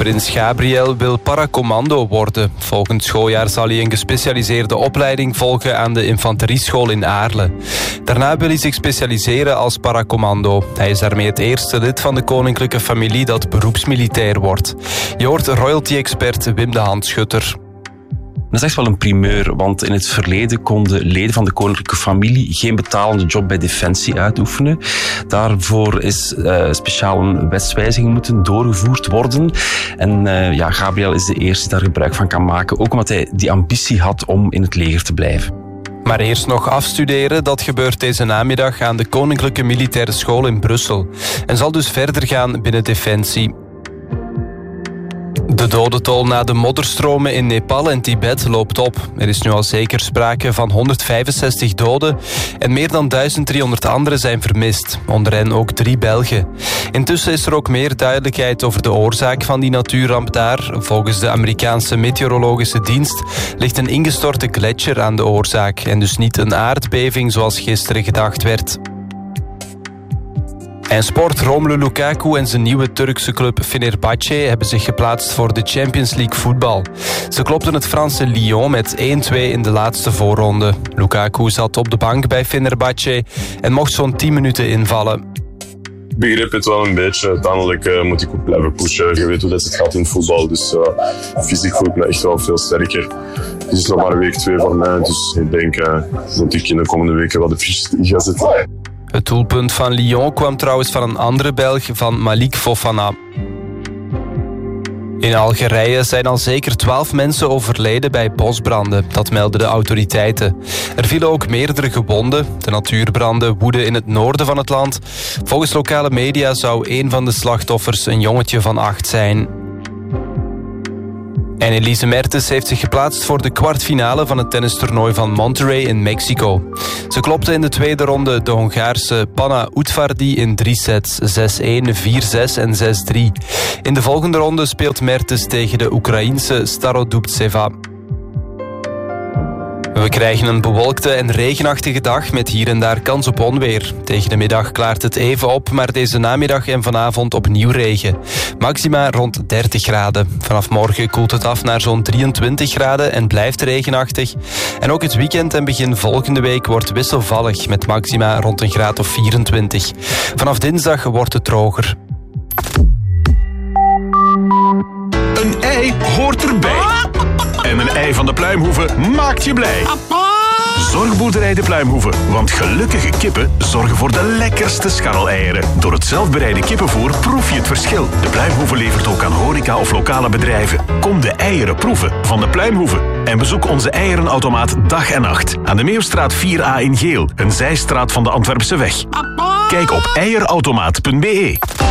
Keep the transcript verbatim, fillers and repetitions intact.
Prins Gabriel wil paracommando worden. Volgend schooljaar zal hij een gespecialiseerde opleiding volgen aan de infanterieschool in Aarle. Daarna wil hij zich specialiseren als paracommando. Hij is daarmee het eerste lid van de koninklijke familie dat beroepsmilitair wordt. Je hoort royalty-expert Wim de Handschutter. Dat is echt wel een primeur, want in het verleden konden leden van de koninklijke familie geen betalende job bij Defensie uitoefenen. Daarvoor is uh, speciaal een wetswijziging moeten doorgevoerd worden. En uh, ja, Gabriel is de eerste die daar gebruik van kan maken, ook omdat hij die ambitie had om in het leger te blijven. Maar eerst nog afstuderen, dat gebeurt deze namiddag aan de Koninklijke Militaire School in Brussel. En zal dus verder gaan binnen Defensie. De dodentol na de modderstromen in Nepal en Tibet loopt op. Er is nu al zeker sprake van honderdvijfenzestig doden en meer dan duizend driehonderd anderen zijn vermist. Onder hen ook drie Belgen. Intussen is er ook meer duidelijkheid over de oorzaak van die natuurramp daar. Volgens de Amerikaanse meteorologische dienst ligt een ingestorte gletsjer aan de oorzaak en dus niet een aardbeving zoals gisteren gedacht werd. En sport. Romelu Lukaku en zijn nieuwe Turkse club Fenerbahçe hebben zich geplaatst voor de Champions League voetbal. Ze klopten het Franse Lyon met één twee in de laatste voorronde. Lukaku zat op de bank bij Fenerbahçe en mocht zo'n tien minuten invallen. Ik begreep het wel een beetje. Uiteindelijk uh, moet ik ook blijven pushen. Je weet hoe dat het gaat in het voetbal. Dus uh, fysiek voel ik me echt wel veel sterker. Het is nog maar week twee voor mij. Dus ik denk uh, dat ik in de komende weken wel de fiches ga zetten. Het doelpunt van Lyon kwam trouwens van een andere Belg, van Malik Fofana. In Algerije zijn al zeker twaalf mensen overleden bij bosbranden. Dat melden de autoriteiten. Er vielen ook meerdere gewonden. De natuurbranden woeden in het noorden van het land. Volgens lokale media zou een van de slachtoffers een jongetje van acht zijn. En Elise Mertens heeft zich geplaatst voor de kwartfinale van het tennistoernooi van Monterrey in Mexico. Ze klopte in de tweede ronde de Hongaarse Panna Utvardi in drie sets, zes een, vier zes en zes drie. In de volgende ronde speelt Mertens tegen de Oekraïense Starodubtseva. We krijgen een bewolkte en regenachtige dag met hier en daar kans op onweer. Tegen de middag klaart het even op, maar deze namiddag en vanavond opnieuw regen. Maxima rond dertig graden. Vanaf morgen koelt het af naar zo'n drieëntwintig graden en blijft regenachtig. En ook het weekend en begin volgende week wordt wisselvallig met maxima rond een graad of vierentwintig. Vanaf dinsdag wordt het droger. Een ei hoort erbij. En een ei van de Pluimhoeve maakt je blij. Zorgboerderij de Pluimhoeve, want gelukkige kippen zorgen voor de lekkerste scharreleieren. Door het zelfbereide kippenvoer proef je het verschil. De Pluimhoeve levert ook aan horeca of lokale bedrijven. Kom de eieren proeven van de Pluimhoeve. En bezoek onze eierenautomaat dag en nacht. Aan de Meeuwstraat vier A in Geel, een zijstraat van de Antwerpse weg. Kijk op eierautomaat punt be.